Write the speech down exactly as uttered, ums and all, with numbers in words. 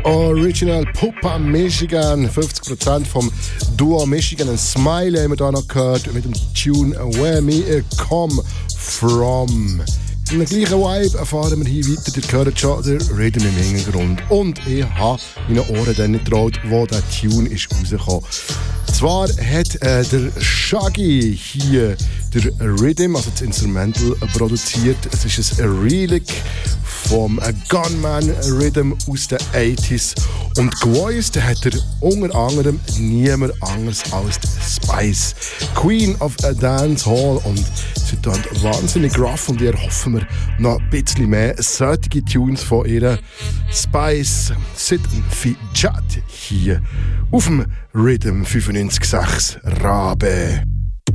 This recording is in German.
Original Pupa Michigan. fünfzig Prozent vom Duo Michigan and Smiley haben wir da noch gehört mit dem Tune Where Me Come From. In der gleichen Vibe erfahren wir hier weiter, ihr hört schon den Rhythm im Hintergrund. Und ich habe meine Ohren dann nicht getraut, wo der Tune ist rausgekommen. Zwar hat äh, der Shaggy hier der Rhythm, also das Instrumental, produziert. Es ist ein Relic vom Gunman Rhythm aus den achtziger. Und gevoiced hat er unter anderem niemand anderes als Spice, Queen of a Dance Hall. Und sie tut wahnsinnig rough und ihr hoffen wir noch ein bisschen mehr solche Tunes von ihr. Spice, Sid Fijat hier auf dem Rhythm fünfundneunzig Komma sechs Rabe.